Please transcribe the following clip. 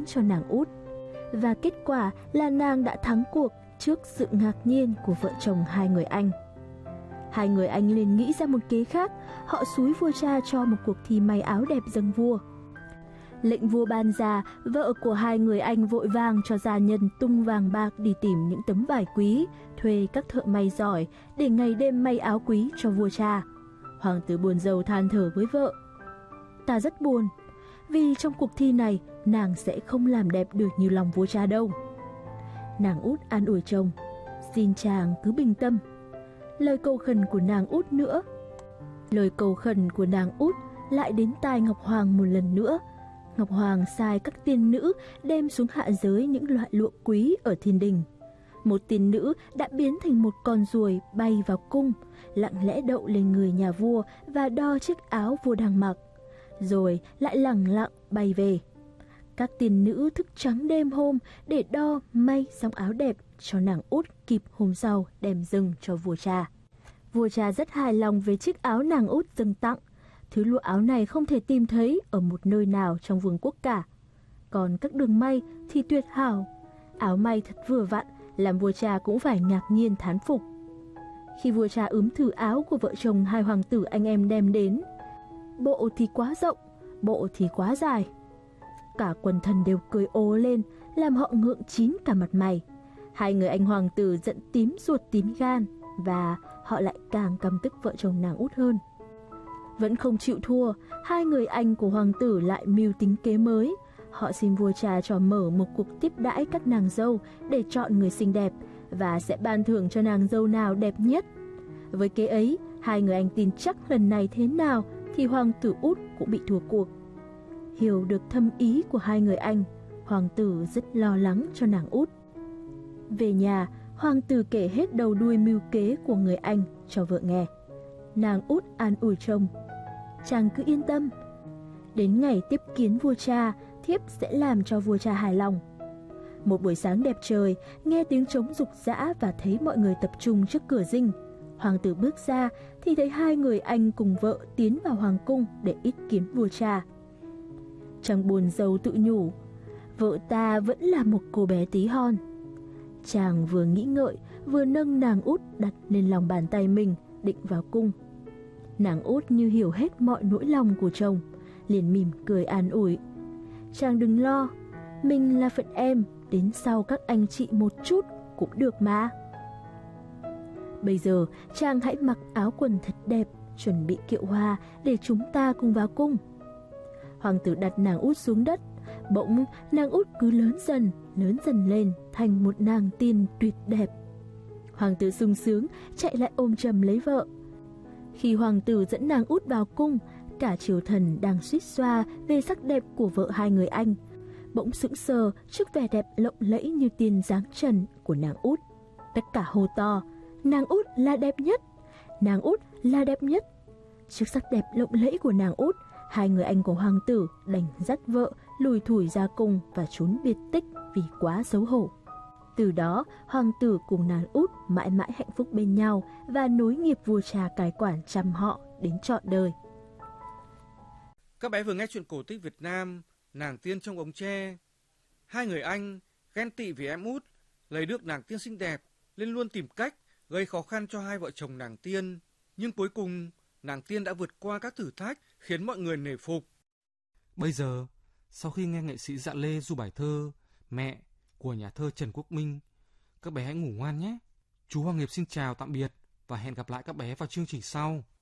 cho nàng út. Và kết quả là nàng đã thắng cuộc trước sự ngạc nhiên của vợ chồng hai người anh. Hai người anh liền nghĩ ra một kế khác, họ xúi vua cha cho một cuộc thi may áo đẹp dâng vua. Lệnh vua ban ra, vợ của hai người anh vội vàng cho gia nhân tung vàng bạc đi tìm những tấm vải quý, thuê các thợ may giỏi để ngày đêm may áo quý cho vua cha. Hoàng tử buồn rầu than thở với vợ: "Ta rất buồn, vì trong cuộc thi này nàng sẽ không làm đẹp được như lòng vua cha đâu." Nàng út an ủi chồng: "Xin chàng cứ bình tâm." Lời cầu khẩn của nàng út nữa. Lời cầu khẩn của nàng út lại đến tai Ngọc Hoàng một lần nữa. Ngọc Hoàng sai các tiên nữ đem xuống hạ giới những loại lụa quý ở thiên đình. Một tiên nữ đã biến thành một con ruồi bay vào cung, lặng lẽ đậu lên người nhà vua và đo chiếc áo vua đang mặc, rồi lại lẳng lặng bay về. Các tiên nữ thức trắng đêm hôm để đo may xong áo đẹp cho nàng út kịp hôm sau đem dâng cho vua cha. Vua cha rất hài lòng về chiếc áo nàng út dâng tặng. Thứ lụa áo này không thể tìm thấy ở một nơi nào trong vương quốc cả. Còn các đường may thì tuyệt hảo. Áo may thật vừa vặn, làm vua cha cũng phải ngạc nhiên thán phục. Khi vua cha ướm thử áo của vợ chồng hai hoàng tử anh em đem đến, bộ thì quá rộng, bộ thì quá dài. Cả quần thần đều cười ố lên, làm họ ngượng chín cả mặt mày. Hai người anh hoàng tử giận tím ruột tím gan, và họ lại càng căm tức vợ chồng nàng út hơn. Vẫn không chịu thua, hai người anh của hoàng tử lại mưu tính kế mới. Họ xin vua cha cho mở một cuộc tiếp đãi các nàng dâu để chọn người xinh đẹp, và sẽ ban thưởng cho nàng dâu nào đẹp nhất. Với kế ấy, hai người anh tin chắc lần này thế nào thì hoàng tử út cũng bị thua cuộc. Hiểu được thâm ý của hai người anh, hoàng tử rất lo lắng cho nàng út. Về nhà, hoàng tử kể hết đầu đuôi mưu kế của người anh cho vợ nghe. Nàng út an ủi chồng: "Chàng cứ yên tâm, đến ngày tiếp kiến vua cha, thiếp sẽ làm cho vua cha hài lòng." Một buổi sáng đẹp trời, nghe tiếng trống rục rã và thấy mọi người tập trung trước cửa dinh. Hoàng tử bước ra thì thấy hai người anh cùng vợ tiến vào hoàng cung để ý kiến vua cha. Chàng buồn rầu tự nhủ: "Vợ ta vẫn là một cô bé tí hon." Chàng vừa nghĩ ngợi, vừa nâng nàng út đặt lên lòng bàn tay mình, định vào cung. Nàng út như hiểu hết mọi nỗi lòng của chồng, liền mỉm cười an ủi: "Chàng đừng lo, mình là phận em, đến sau các anh chị một chút cũng được mà." Bây giờ chàng hãy mặc áo quần thật đẹp, chuẩn bị kiệu hoa để chúng ta cùng vào cung. Hoàng tử đặt nàng út xuống đất. Bỗng nàng út cứ lớn dần lên thành một nàng tiên tuyệt đẹp. Hoàng tử sung sướng chạy lại ôm chầm lấy vợ. Khi hoàng tử dẫn nàng út vào cung, cả triều thần đang suýt xoa về sắc đẹp của vợ hai người anh, bỗng sững sờ trước vẻ đẹp lộng lẫy như tiên dáng trần của nàng út. Tất cả hô to: "Nàng út là đẹp nhất! Nàng út là đẹp nhất!" Trước sắc đẹp lộng lẫy của nàng út, hai người anh của hoàng tử đành dắt vợ lủi thủi ra cung và trốn biệt tích vì quá xấu hổ. Từ đó, hoàng tử cùng nàng út mãi mãi hạnh phúc bên nhau và nối nghiệp vua cha cai quản chăm họ đến trọn đời. Các bé vừa nghe chuyện cổ tích Việt Nam Nàng tiên trong ống tre. Hai người anh ghen tị vì em út lấy được nàng tiên xinh đẹp nên luôn tìm cách gây khó khăn cho hai vợ chồng nàng tiên, nhưng cuối cùng nàng tiên đã vượt qua các thử thách khiến mọi người nể phục. Bây giờ, sau khi nghe nghệ sĩ Dạ Lê du bài thơ Mẹ của nhà thơ Trần Quốc Minh, các bé hãy ngủ ngoan nhé. Chú Hoàng Nghiệp xin chào tạm biệt và hẹn gặp lại các bé vào chương trình sau.